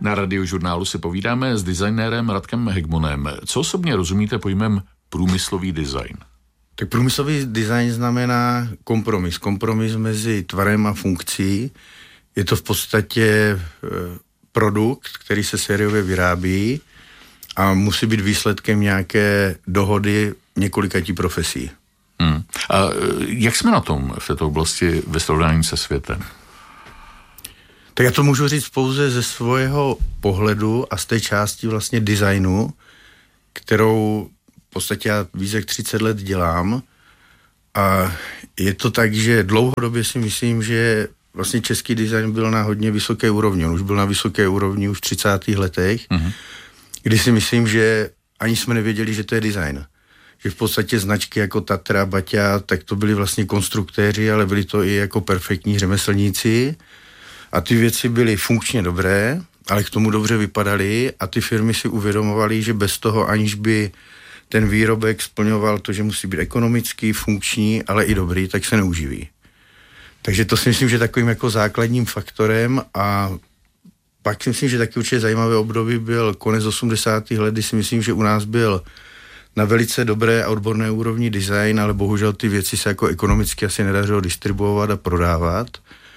Na Radiožurnálu si povídáme s designérem Radkem Hegmonem. Co osobně rozumíte pojmem průmyslový design? Tak průmyslový design znamená kompromis. Kompromis mezi tvarem a funkcí. Je to v podstatě produkt, který se sériově vyrábí a musí být výsledkem nějaké dohody několikatí profesí. A jak jsme na tom v této oblasti ve srovnání se světem? Tak já to můžu říct pouze ze svého pohledu a z té části vlastně designu, kterou v podstatě já více jak 30 let dělám. A je to tak, že dlouhodobě si myslím, že vlastně český design byl na hodně vysoké úrovni. On už byl na vysoké úrovni už v 30. letech, kdy si myslím, že ani jsme nevěděli, že to je design. Že v podstatě značky jako Tatra, Baťa, tak to byli vlastně konstruktéři, ale byli to i jako perfektní řemeslníci. A ty věci byly funkčně dobré, ale k tomu dobře vypadaly a ty firmy si uvědomovaly, že bez toho, aniž by ten výrobek splňoval to, že musí být ekonomický, funkční, ale i dobrý, tak se neuživí. Takže to si myslím, že takovým jako základním faktorem a pak si myslím, že taky určitě zajímavé období byl konec 80. let, kdy si myslím, že u nás byl na velice dobré a odborné úrovni design, ale bohužel ty věci se jako ekonomicky asi nedařilo distribuovat a prodávat.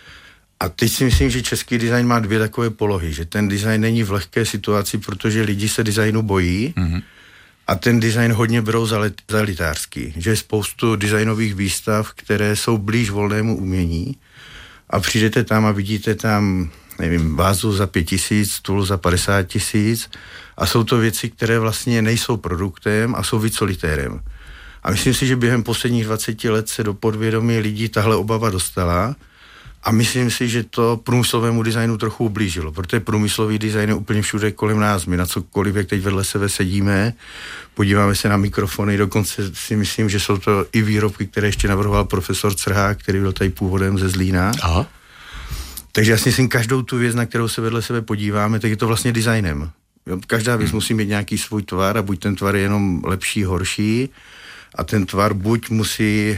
A teď si myslím, že český design má dvě takové polohy, že ten design není v lehké situaci, protože lidi se designu bojí a ten design hodně berou za elitářský, že je spoustu designových výstav, které jsou blíž volnému umění a přijdete tam a vidíte tam, nevím, vázu za 5 000, stůl za 50 000 a jsou to věci, které vlastně nejsou produktem a jsou víc solitérem. A myslím si, že během posledních 20 let se do podvědomí lidí tahle obava dostala a myslím si, že to průmyslovému designu trochu ublížilo, protože průmyslový design je úplně všude kolem nás. My na cokoliv, jak teď vedle sebe sedíme, podíváme se na mikrofony, dokonce si myslím, že jsou to i výrobky, které ještě navrhoval profesor Crhák, který byl tady původem ze Zlína. Aha. Takže já si myslím, každou tu věc, na kterou se vedle sebe podíváme, tak je to vlastně designem. Každá věc musí mít nějaký svůj tvar a buď ten tvar je jenom lepší, horší a ten tvar buď musí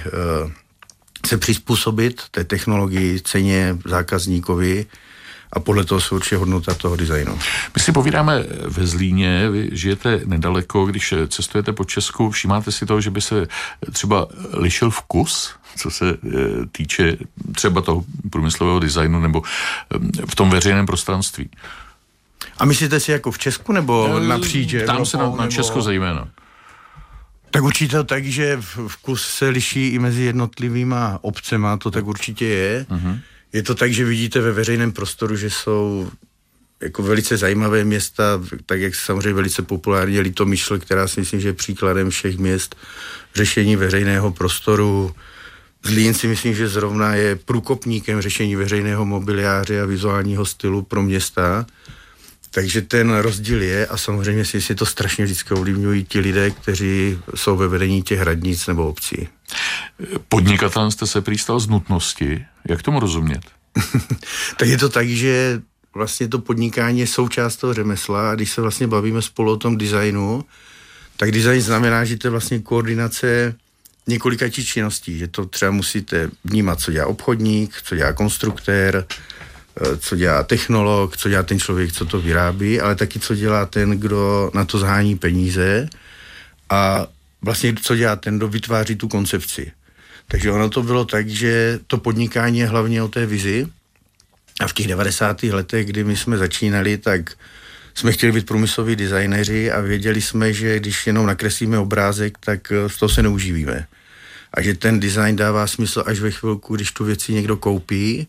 se přizpůsobit té technologii, ceně, zákazníkovi a podle toho se určitě hodnota toho designu. My si povídáme ve Zlíně, vy žijete nedaleko, když cestujete po Česku, všímáte si toho, že by se třeba lišil vkus, co se týče třeba toho průmyslového designu nebo v tom veřejném prostranství? A myslíte si jako v Česku nebo napříč? Tam se na Česko zejména. Tak určitě tak, že vkus se liší i mezi jednotlivýma obcema, to tak určitě je. Je to tak, že vidíte ve veřejném prostoru, že jsou jako velice zajímavé města, tak jak samozřejmě velice populárně Litomyšl, která si myslím, že je příkladem všech měst řešení veřejného prostoru. Zlín si myslím, že zrovna je průkopníkem řešení veřejného mobiliáře a vizuálního stylu pro města. Takže ten rozdíl je a samozřejmě si to strašně vždycky ovlivňují ti lidé, kteří jsou ve vedení těch radnic nebo obcí. Podnikatelem jste se přistal z nutnosti. Jak tomu rozumět? Tak je to tak, že vlastně to podnikání je součást toho řemesla a když se vlastně bavíme spolu o tom designu, tak design znamená, že to je vlastně koordinace několika činností, že to třeba musíte vnímat, co dělá obchodník, co dělá konstruktér, co dělá technolog, co dělá ten člověk, co to vyrábí, ale taky co dělá ten, kdo na to zhání peníze a vlastně co dělá ten, kdo vytváří tu koncepci. Takže ono to bylo tak, že to podnikání je hlavně o té vizi a v těch 90. letech, kdy my jsme začínali, tak jsme chtěli být průmysloví designéři a věděli jsme, že když jenom nakreslíme obrázek, tak z toho se neuživíme. A že ten design dává smysl až ve chvilku, když tu věci někdo koupí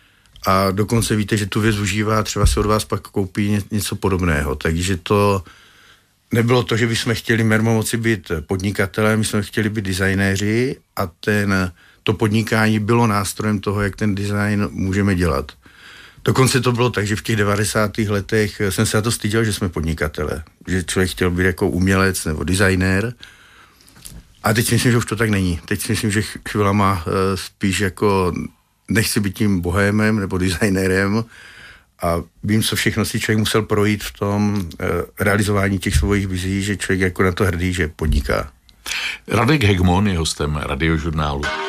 a dokonce víte, že tu věc užívá, třeba si od vás pak koupí něco podobného. Takže to nebylo to, že bychom chtěli mermomoci být podnikatelé, my jsme chtěli být designéři a to podnikání bylo nástrojem toho, jak ten design můžeme dělat. Dokonce to bylo tak, že v těch 90. letech jsem se na to styděl, že jsme podnikatelé, že člověk chtěl být jako umělec nebo designér. A teď si myslím, že už to tak není. Teď si myslím, že chvílema spíš jako nechci být tím bohémem nebo designérem a vím, co všechno si člověk musel projít v tom realizování těch svých vizí, že člověk jako na to hrdý, že podniká. Radek Hegmon je hostem Radiožurnálu.